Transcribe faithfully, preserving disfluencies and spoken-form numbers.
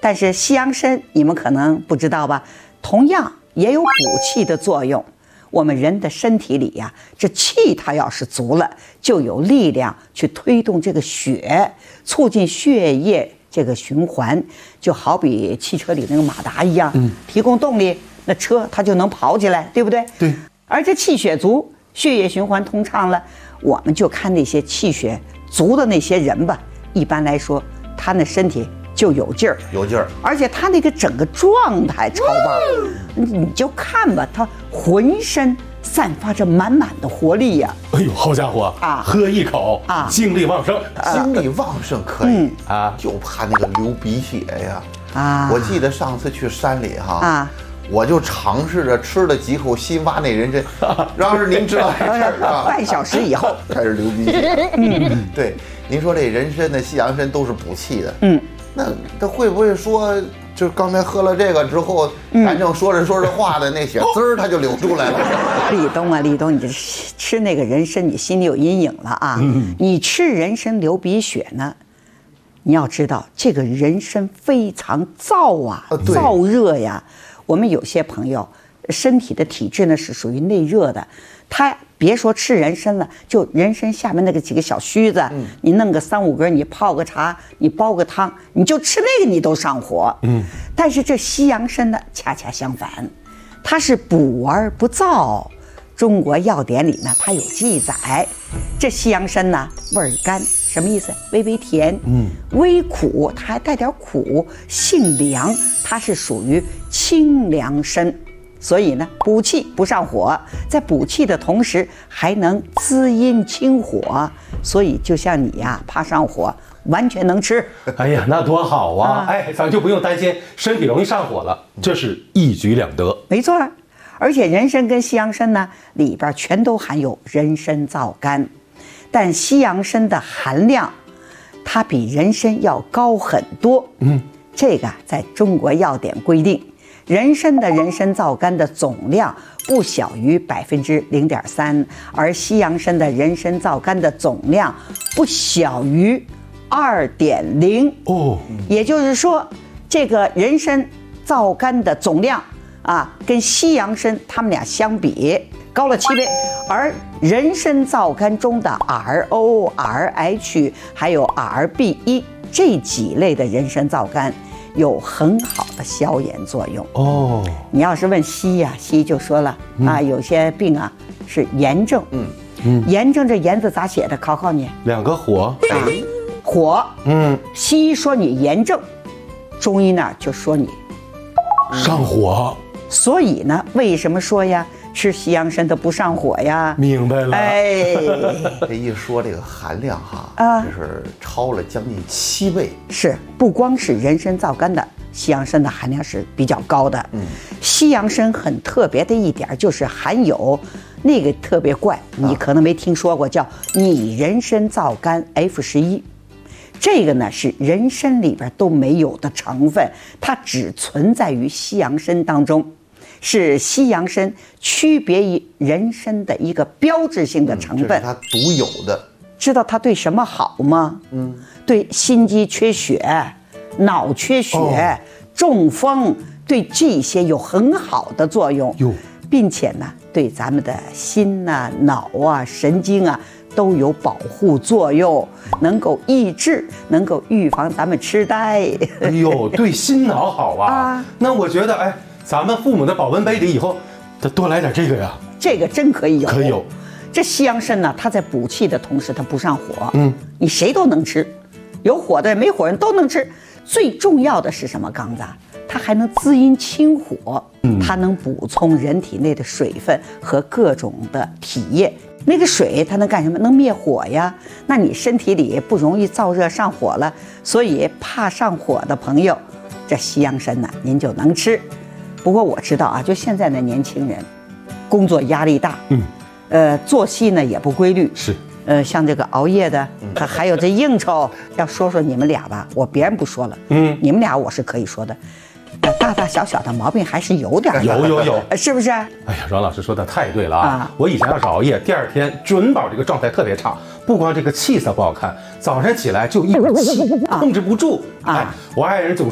但是西洋参你们可能不知道吧，同样也有补气的作用。我们人的身体里呀、啊，这气它要是足了，就有力量去推动这个血，促进血液这个循环，就好比汽车里那个马达一样，嗯，提供动力，那车它就能跑起来，对不对？ 对。 而这气血足，血液循环通畅了，我们就看那些气血足的那些人吧，一般来说，他那身体就有劲儿， 有劲儿， 而且他那个整个状态超棒，你就看吧，他浑身散发着满满的活力呀、 啊！哎呦，好家伙啊！喝一口啊，精力旺盛， 精力旺盛可以、嗯、啊，就怕那个流鼻血呀！啊，我记得上次去山里哈啊。我就尝试着吃了几口新挖那人参，然后您知道这事儿啊？ 半小时以后开始流鼻血。嗯，对，您说这人参的西洋参都是补气的。嗯，那他会不会说，就刚才喝了这个之后，咱正说着说着话的那血滋儿它就流出来了？ 立冬啊，立冬，你这吃那个人参，你心里有阴影了啊！嗯、你吃人参流鼻血呢？你要知道，这个人参非常燥啊，燥热呀。我们有些朋友身体的体质呢是属于内热的，他别说吃人参了，就人参下面那个几个小须子，嗯、你弄个三五根，你泡个茶，你煲个汤，你就吃那个你都上火。嗯，但是这西洋参呢恰恰相反，它是补而不燥。中国药典里呢，它有记载，这西洋参呢味儿甘，什么意思？微微甜，嗯，微苦，它还带点苦，性凉，它是属于清凉参，所以呢补气不上火，在补气的同时还能滋阴清火，所以就像你呀、啊、怕上火，完全能吃。 哎呀，那多好啊！啊哎，咱就不用担心身体容易上火了，这是一举两得。 没错。而且人参跟西洋参呢，里边全都含有人参皂苷，但西洋参的含量，它比人参要高很多。嗯，这个在中国药典规定，人参的人参皂苷的总量不小于百分之零点三，而西洋参的人参皂苷的总量不小于二点零。哦，也就是说，这个人参皂苷的总量。啊，跟西洋参它们俩相比高了七倍，而人参皂苷中的 R O、R H 还有 R B 一 这几类的人参皂苷有很好的消炎作用。哦，你要是问西医啊，西医就说了、嗯、啊，有些病啊是炎症。嗯嗯，炎症这炎字咋写的？考考你。 两个火。 啊，火。嗯，西医说你炎症，中医那就说你上火。 所以呢，为什么说呀，吃西洋参它不上火呀？ 明白了。 哎， 这一说这个含量哈，啊，就是超了将近七倍。 是，不光是人参皂苷的，西洋参的含量是比较高的。嗯，西洋参很特别的一点就是含有那个特别怪，你可能没听说过，叫拟人参皂苷 F 十一。这个呢是人参里边都没有的成分，它只存在于西洋参当中，是西洋参区别于人参的一个标志性的成分，嗯、这是它独有的。 知道它对什么好吗？嗯，对心肌缺血、脑缺血、哦、中风，对这些有很好的作用，并且呢，对咱们的心啊、脑啊、神经啊。都有保护作用，能够抑制，能够预防咱们痴呆。 哎呦，对心脑好啊！啊那我觉得，哎，咱们父母的保温杯里以后得多来点这个呀。 这个真可以有， 可以有。 这西洋参呢，它在补气的同时，它不上火。嗯，你谁都能吃，有火的没火人都能吃。最重要的是什么？刚子，它还能滋阴清火，它能补充人体内的水分和各种的体液。那个水它能干什么？能灭火呀。那你身体里不容易燥热上火了，所以怕上火的朋友，这西洋参呢，您就能吃。不过我知道啊，就现在的年轻人，工作压力大，嗯，呃，作息呢也不规律， 是， 呃，像这个熬夜的，还还有这应酬，要说说你们俩吧，我别人不说了，嗯，你们俩我是可以说的。大大小小的毛病还是有点， 有有有， 是不是？ 哎呀，阮老师说的太对了啊！啊我以前要是熬夜，第二天准保这个状态特别差，不光这个气色不好看，早上起来就一股气控制不住。啊，哎，我爱人总